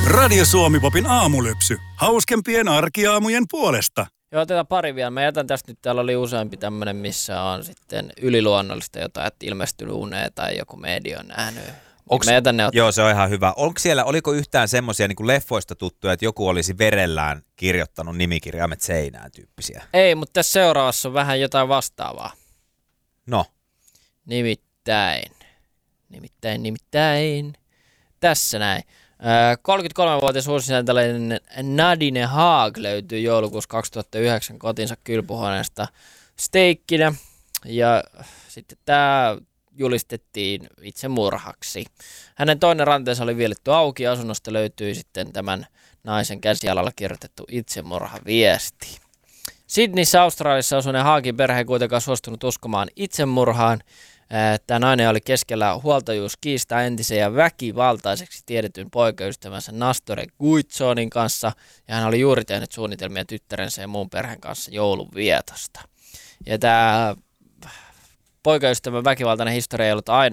Radio Suomi-popin aamulypsy. Hauskempien arkiaamujen puolesta. Joo, otetaan pari vielä. Mä jätän tästä nyt, täällä oli useampi tämmönen, missä on sitten yliluonnollista jotain, että ilmestynyt uneen tai joku media on nähnyt. Mä jätän ne Joo, se on ihan hyvä. Oliko yhtään semmoisia niin kuin leffoista tuttuja, että joku olisi verellään kirjoittanut nimikirjaimet seinään tyyppisiä? Ei, mutta tässä seuraavassa on vähän jotain vastaavaa. No. Nimittäin. Tässä näin. 33-vuotias uusinsääntäläinen Nadine Haag löytyi joulukuussa 2009 kotinsa kylpyhuoneesta steikkinä. Ja sitten tämä julistettiin itsemurhaksi. Hänen toinen ranteensa oli vielletty auki ja asunnosta löytyi sitten tämän naisen käsialalla kirjoitettu itsemurhaviesti. Sydneyssä Australiassa asuneen Haagin perhe ei kuitenkaan suostunut uskomaan itsemurhaan. Tämä nainen oli keskellä huoltajuuskiistaa entisen ja väkivaltaiseksi tiedetyn poikaystävänsä Nastore Guitsonin kanssa, ja hän oli juuri tehnyt suunnitelmia tyttärensä ja muun perheen kanssa joulunvietosta. Ja tämä poikaystävän väkivaltainen historia ei ollut ainoa